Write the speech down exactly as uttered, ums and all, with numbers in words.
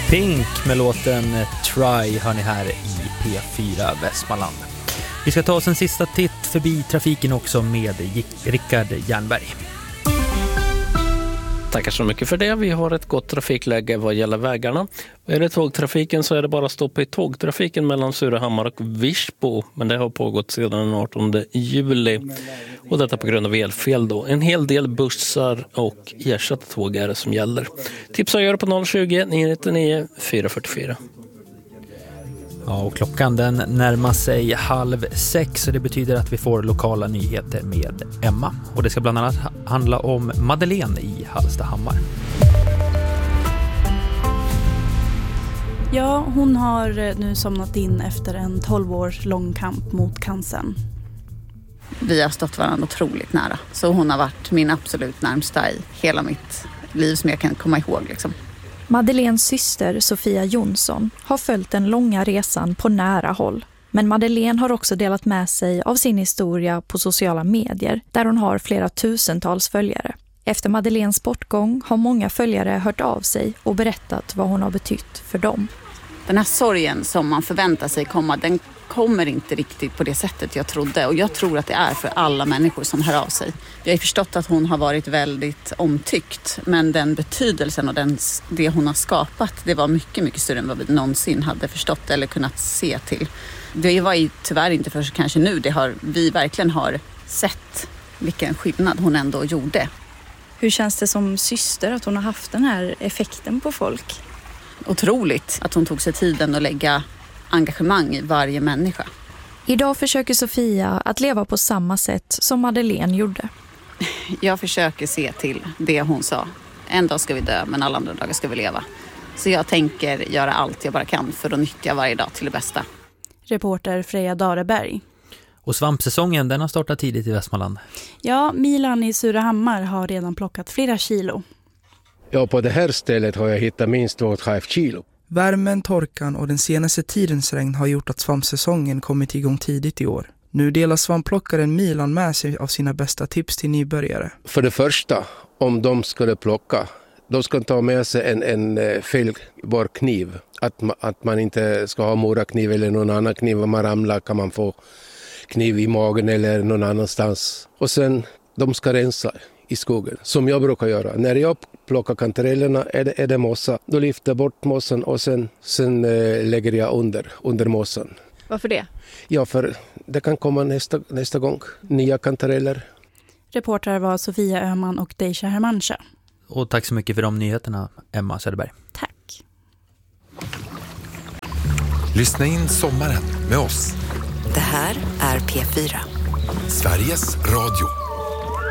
Pink med låten Try hör ni här i P fyra Västmanland. Vi ska ta oss en sista titt förbi trafiken också med Rickard Jernberg. Tackar så mycket för det. Vi har ett gott trafikläge vad gäller vägarna. Är det tågtrafiken så är det bara stopp i tågtrafiken mellan Surahammar och Virsbo. Men det har pågått sedan den artonde juli. Och detta på grund av elfel då. En hel del bussar och ersatta tåg är det som gäller. Tipsa gör på noll tjugo nio nittionio fyra fyrtiofyra. Ja, och klockan den närmar sig halv sex och det betyder att vi får lokala nyheter med Emma. Och det ska bland annat handla om Madeleine i Hallstahammar. Ja, hon har nu somnat in efter en tolv års lång kamp mot cancern. Vi har stått varandra otroligt nära. Så hon har varit min absolut närmsta i hela mitt liv som jag kan komma ihåg liksom. Madeleines syster Sofia Jonsson har följt den långa resan på nära håll. Men Madeleine har också delat med sig av sin historia på sociala medier där hon har flera tusentals följare. Efter Madeleines bortgång har många följare hört av sig och berättat vad hon har betytt för dem. Den här sorgen som man förväntar sig komma, den kommer inte riktigt på det sättet jag trodde. Och jag tror att det är för alla människor som hör av sig. Jag har förstått att hon har varit väldigt omtyckt. Men den betydelsen och den, det hon har skapat, det var mycket, mycket större än vad vi någonsin hade förstått eller kunnat se till. Det var ju tyvärr inte först kanske nu. Det har, vi verkligen har sett vilken skillnad hon ändå gjorde. Hur känns det som syster att hon har haft den här effekten på folk? Otroligt att hon tog sig tiden att lägga engagemang i varje människa. Idag försöker Sofia att leva på samma sätt som Madeleine gjorde. Jag försöker se till det hon sa. En dag ska vi dö, men alla andra dagar ska vi leva. Så jag tänker göra allt jag bara kan för att nyttja varje dag till det bästa. Reporter Freja Dareberg. Och svampsäsongen, den har startat tidigt i Västmanland. Ja, Milan i Surahammar har redan plockat flera kilo. Ja, på det här stället har jag hittat minst två och ett halvt kilo. Värmen, torkan och den senaste tidens regn har gjort att svampsäsongen kommit igång tidigt i år. Nu delar svampplockaren Milan med sig av sina bästa tips till nybörjare. För det första, om de skulle plocka, de ska ta med sig en, en felbar kniv. Att, ma, att man inte ska ha morakniv eller någon annan kniv. Om man ramlar kan man få kniv i magen eller någon annanstans. Och sen, de ska rensa i skogen, som jag brukar göra. När jag plockar kantarellerna är det, är det mossa. Då lyfter jag bort mossan och sen, sen äh, lägger jag under, under mossan. Varför det? Ja, för det kan komma nästa, nästa gång nya kantareller. Reportrar var Sofia Öhman och Deisha Hermancha. Och tack så mycket för de nyheterna, Emma Söderberg. Tack. Lyssna in sommaren med oss. Det här är P fyra. Sveriges Radio.